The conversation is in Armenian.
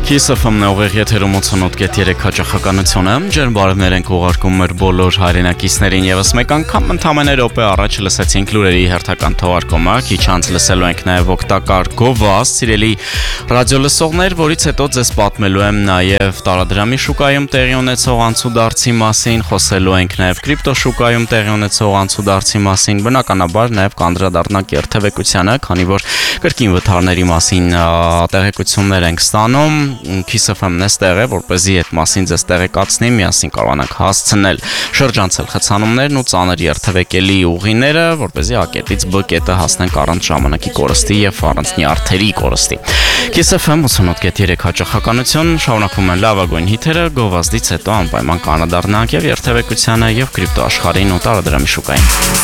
Կիսաֆամն է ուղիղ եթերում 88.3 հաճախականությունը, ջերմ բարևներ ենք ուղարկում մեր բոլոր հայրենակիցներին եւս մեկ անգամ ընդամենը րոպե առաջ լսեցինք լուրերի հերթական թողարկումը, քիչ անց լսելու ենք նաեւ օգտակար գովազդ, սիրելի ռադիոլսողներ, որից հետո ձեզ պատմելու եմ նաեւ տարադրամի շուկայում տեղի ունեցող անցուդարձի մասին, խոսելու ենք նաեւ կրիպտո շուկայում տեղի ունեցող անցուդարձի մասին, բնականաբար նաեւ կանդրադառնանք երթևեկությանը, քանի որ կրկին վթարների մասին տեղեկություններ ենք ստանում Քիսաֆամն էստեղ է, որպեսզի այդ մասին ձեզ տեղեկացնի, միասին կարողանանք հասցնել շրջանցել խցանումներն ու ծանր երթևեկելի ուղիները, որպեսզի A կետից B կետը հասնենք առանց ժամանակի կորստի եւ առանց նյարդերի կորստի։ Քիսաֆամ 88.3 հաճախականություն, շարունակվում են լավագույն հիթերը, գովազդից հետո անպայման կանադառնանք եւ երթևեկությանը եւ կրիպտո աշխարհին ու տարադրամի շուկային։